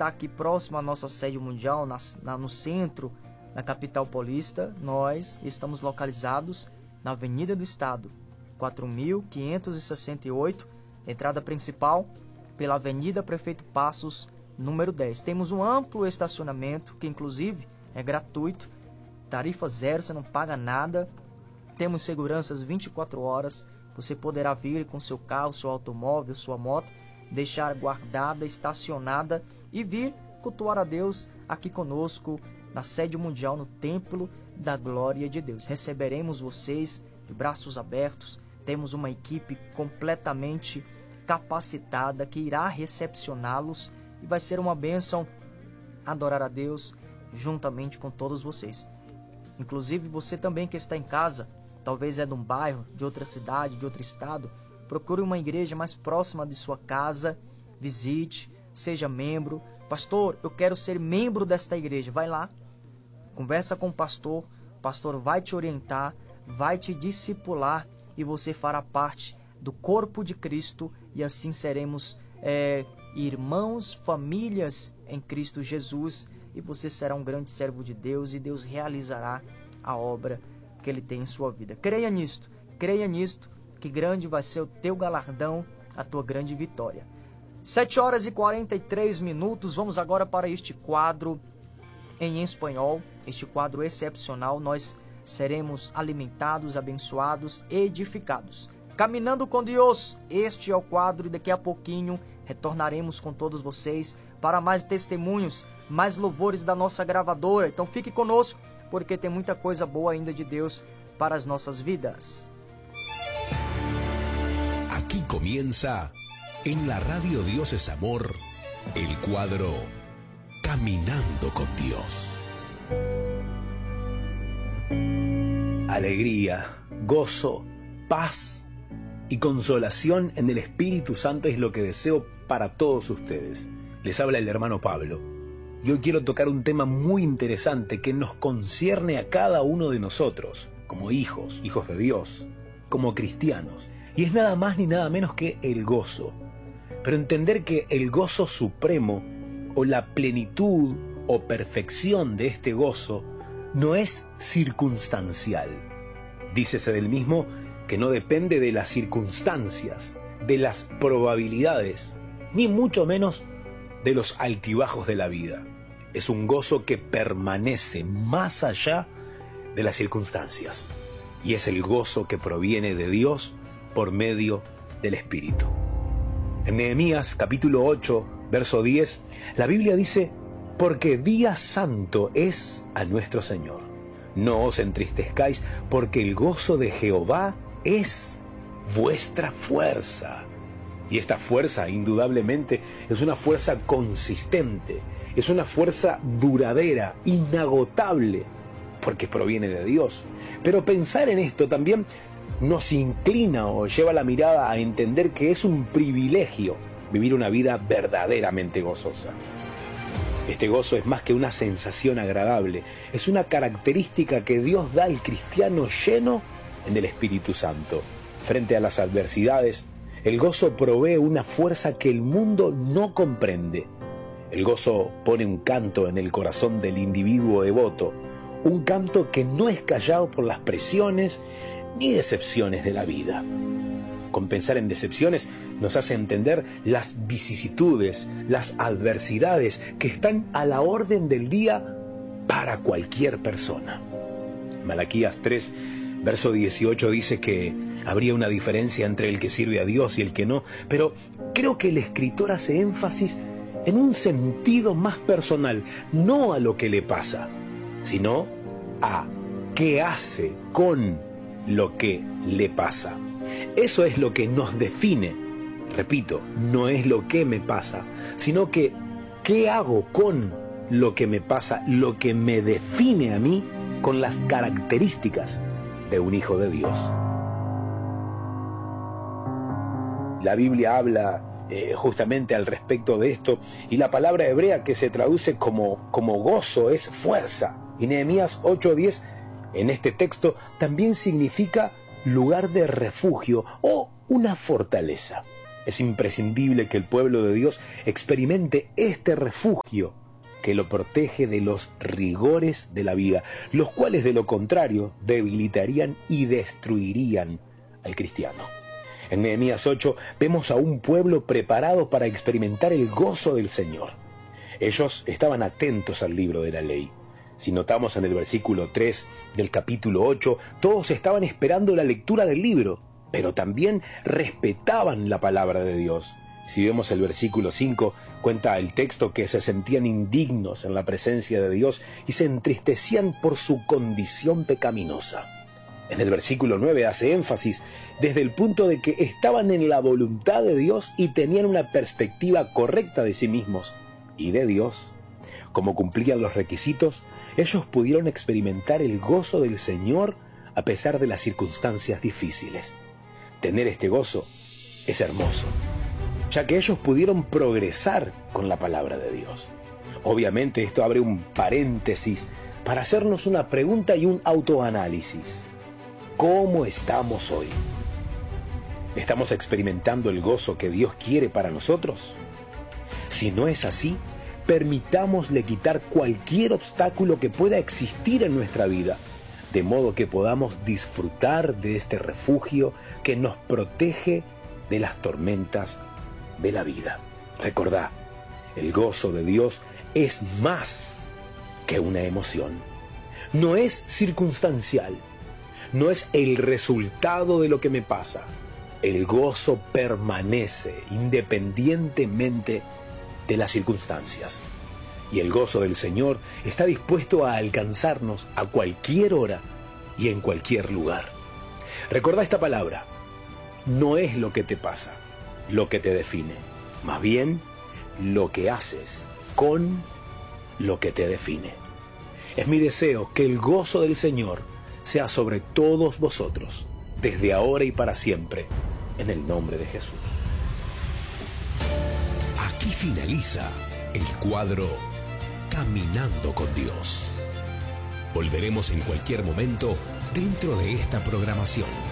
está aqui próximo à nossa sede mundial, no centro, na capital paulista, nós estamos localizados na Avenida do Estado, 4.568, entrada principal pela Avenida Prefeito Passos, número 10. Temos um amplo estacionamento, que inclusive é gratuito, tarifa zero, você não paga nada. Temos seguranças 24 horas, você poderá vir com seu carro, seu automóvel, sua moto, deixar guardada, estacionada e vir cultuar a Deus aqui conosco na sede mundial, no Templo da Glória de Deus. Receberemos vocês de braços abertos. Temos uma equipe completamente capacitada que irá recepcioná-los e vai ser uma bênção adorar a Deus juntamente com todos vocês. Inclusive você também que está em casa, talvez é de um bairro, de outra cidade, de outro estado, procure uma igreja mais próxima de sua casa, visite, seja membro. Pastor, eu quero ser membro desta igreja. Vai lá, conversa com o pastor vai te orientar, vai te discipular e você fará parte do corpo de Cristo e assim seremos irmãos, famílias em Cristo Jesus e você será um grande servo de Deus e Deus realizará a obra que Ele tem em sua vida. Creia nisto, que grande vai ser o teu galardão, a tua grande vitória. 7h43, vamos agora para este quadro em espanhol, este quadro excepcional. Nós seremos alimentados, abençoados, edificados. Caminhando com Deus, este é o quadro e daqui a pouquinho retornaremos com todos vocês para mais testemunhos, mais louvores da nossa gravadora. Então fique conosco, porque tem muita coisa boa ainda de Deus para as nossas vidas. Aquí comienza, en la radio Dios es Amor, el cuadro Caminando con Dios. Alegría, gozo, paz y consolación en el Espíritu Santo es lo que deseo para todos ustedes. Les habla el hermano Pablo. Y hoy quiero tocar un tema muy interesante que nos concierne a cada uno de nosotros, como hijos de Dios, como cristianos. Y es nada más ni nada menos que el gozo. Pero entender que el gozo supremo, o la plenitud o perfección de este gozo, no es circunstancial. Dícese del mismo que no depende de las circunstancias, de las probabilidades, ni mucho menos de los altibajos de la vida. Es un gozo que permanece más allá de las circunstancias. Y es el gozo que proviene de Dios por medio del Espíritu. En Nehemías capítulo 8, verso 10, la Biblia dice: porque día santo es a nuestro Señor. No os entristezcáis, porque el gozo de Jehová es vuestra fuerza. Y esta fuerza, indudablemente, es una fuerza consistente, es una fuerza duradera, inagotable, porque proviene de Dios. Pero pensar en esto también nos inclina o lleva la mirada a entender que es un privilegio vivir una vida verdaderamente gozosa. Este gozo es más que una sensación agradable, es una característica que Dios da al cristiano lleno en el Espíritu Santo. Frente a las adversidades, el gozo provee una fuerza que el mundo no comprende. El gozo pone un canto en el corazón del individuo devoto, un canto que no es callado por las presiones ni decepciones de la vida. Con pensar en decepciones nos hace entender las vicisitudes, las adversidades que están a la orden del día para cualquier persona. Malaquías 3, verso 18 dice que habría una diferencia entre el que sirve a Dios y el que no, pero creo que el escritor hace énfasis en un sentido más personal, no a lo que le pasa, sino a qué hace con lo que le pasa. Eso es lo que nos define. Repito, no es lo que me pasa, sino que qué hago con lo que me pasa, lo que me define a mí con las características de un hijo de Dios. La Biblia habla justamente al respecto de esto, y la palabra hebrea que se traduce como gozo es fuerza. Y Nehemías 8:10 en este texto también significa lugar de refugio o una fortaleza. Es imprescindible que el pueblo de Dios experimente este refugio que lo protege de los rigores de la vida, los cuales de lo contrario debilitarían y destruirían al cristiano. En Nehemías 8 vemos a un pueblo preparado para experimentar el gozo del Señor. Ellos estaban atentos al libro de la ley. Si notamos en el versículo 3 del capítulo 8, todos estaban esperando la lectura del libro, pero también respetaban la palabra de Dios. Si vemos el versículo 5, cuenta el texto que se sentían indignos en la presencia de Dios y se entristecían por su condición pecaminosa. En el versículo 9 hace énfasis desde el punto de que estaban en la voluntad de Dios y tenían una perspectiva correcta de sí mismos y de Dios. Como cumplían los requisitos, ellos pudieron experimentar el gozo del Señor a pesar de las circunstancias difíciles. Tener este gozo es hermoso, ya que ellos pudieron progresar con la palabra de Dios. Obviamente esto abre un paréntesis para hacernos una pregunta y un autoanálisis. ¿Cómo estamos hoy? ¿Estamos experimentando el gozo que Dios quiere para nosotros? Si no es así, permitámosle quitar cualquier obstáculo que pueda existir en nuestra vida, de modo que podamos disfrutar de este refugio que nos protege de las tormentas de la vida. Recordá, el gozo de Dios es más que una emoción. No es circunstancial, no es el resultado de lo que me pasa. El gozo permanece independientemente de las circunstancias. Y el gozo del Señor está dispuesto a alcanzarnos a cualquier hora y en cualquier lugar. Recordá esta palabra. No es lo que te pasa lo que te define, más bien lo que haces con lo que te define. Es mi deseo que el gozo del Señor sea sobre todos vosotros, desde ahora y para siempre, en el nombre de Jesús. Aquí finaliza el cuadro Caminando con Dios. Volveremos en cualquier momento dentro de esta programación.